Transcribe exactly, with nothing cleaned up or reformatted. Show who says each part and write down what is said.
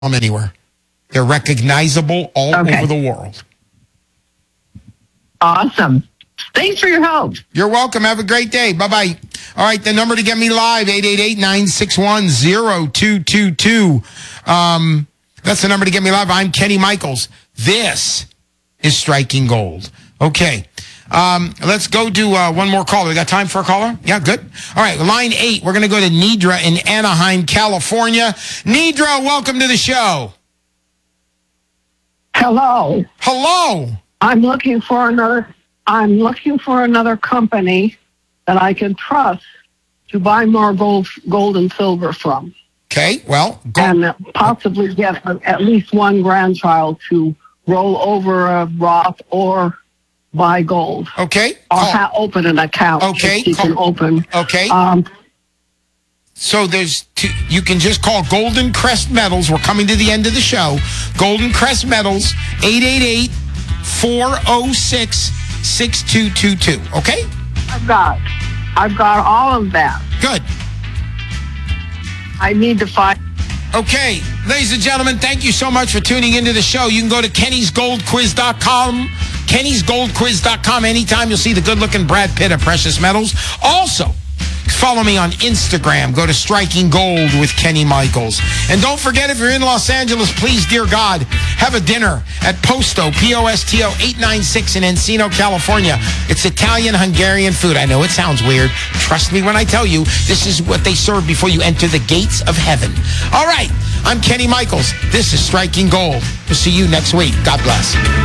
Speaker 1: them anywhere. They're recognizable all
Speaker 2: Okay.
Speaker 1: over the world.
Speaker 2: Awesome. Thanks for your help.
Speaker 1: You're welcome. Have a great day. Bye-bye. All right, the number to get me live, eight eight eight, nine six one, zero two two two. Um, that's the number to get me live. I'm Kenny Michaels. This is Striking Gold. Okay. Um, let's go do uh, one more caller. We got time for a caller? Yeah, good. All right, line eight. We're going to go to Nidra in Anaheim, California. Nidra, welcome to the show.
Speaker 2: Hello.
Speaker 1: Hello.
Speaker 2: I'm looking for another I'm looking for another company that I can trust to buy more gold gold and silver from.
Speaker 1: Okay, well, go.
Speaker 2: And possibly get a, at least one grandchild to roll over a Roth or buy gold.
Speaker 1: Okay.
Speaker 2: Or
Speaker 1: Call.
Speaker 2: ha- open an account.
Speaker 1: Okay,
Speaker 2: She can
Speaker 1: call.
Speaker 2: open.
Speaker 1: Okay.
Speaker 2: Um,
Speaker 1: So there's two, you can just call Golden Crest Metals. We're coming to the end of the show. Golden Crest Metals, eight eight eight, four oh six, six two two two. Okay?
Speaker 2: I've got I've got all of that.
Speaker 1: Good.
Speaker 2: I need to find
Speaker 1: Okay, ladies and gentlemen, thank you so much for tuning into the show. You can go to Kenny's Gold Quiz dot com, Kenny's Gold Quiz dot com. Anytime you'll see the good-looking Brad Pitt of Precious Metals. Also, follow me on Instagram. Go to Striking Gold with Kenny Michaels. And don't forget, if you're in Los Angeles, please, dear God, have a dinner at Posto, P O S T O eight nine six in Encino, California. It's Italian-Hungarian food. I know it sounds weird. Trust me when I tell you, this is what they serve before you enter the gates of heaven. All right, I'm Kenny Michaels. This is Striking Gold. We'll see you next week. God bless.